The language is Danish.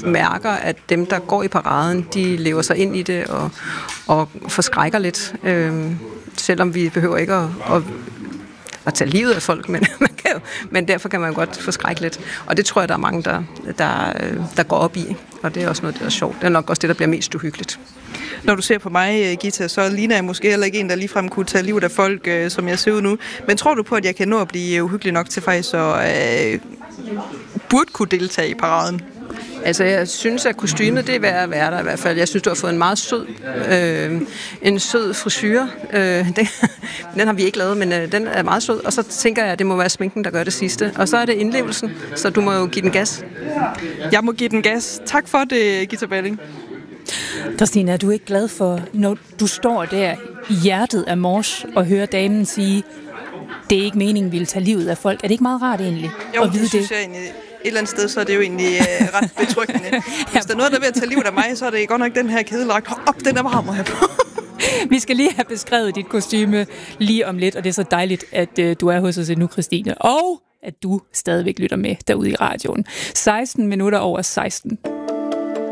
mærker, at dem, der går i paraden, de lever sig ind i det og forskrækker lidt. Selvom vi behøver ikke at tage livet af folk, men derfor kan man jo godt forskrække lidt. Og det tror jeg, der er mange, der går op i. Og det er også noget, der er sjovt. Det er nok også det, der bliver mest uhyggeligt. Når du ser på mig, Gita, så ligner jeg måske heller ikke en, der ligefrem kunne tage livet af folk, som jeg ser ud nu. Men tror du på, at jeg kan nå at blive uhyggelig nok til faktisk at burde kunne deltage i paraden? Altså, jeg synes, at kostymet, det er værd at være der i hvert fald. Jeg synes, du har fået en meget sød frisyre. Den har vi ikke lavet, men den er meget sød. Og så tænker jeg, at det må være sminken, der gør det sidste. Og så er det indlevelsen, så du må jo give den gas. Jeg må give den gas. Tak for det, Gita Balling. Christina, er du ikke glad for, når du står der i hjertet af Mors og hører damen sige, det er ikke meningen, vi vil tage livet af folk? Er det ikke meget rart egentlig? Jo, det synes jeg egentlig. Et eller andet sted, så er det jo egentlig ret betryggende. Hvis der er noget, der er ved at tage livet af mig, så er det godt nok den her kædelagt. Op, den er varm at have på. Vi skal lige have beskrevet dit kostyme lige om lidt, og det er så dejligt, at du er hos os nu, Christine. Og at du stadigvæk lytter med derude i radioen. 16 minutter over 16.